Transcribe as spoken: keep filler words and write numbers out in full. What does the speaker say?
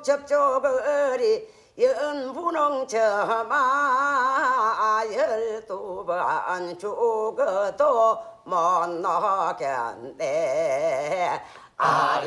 접촉거리 연분홍 저마 열두 번 죽어도 못 나겠네. 아리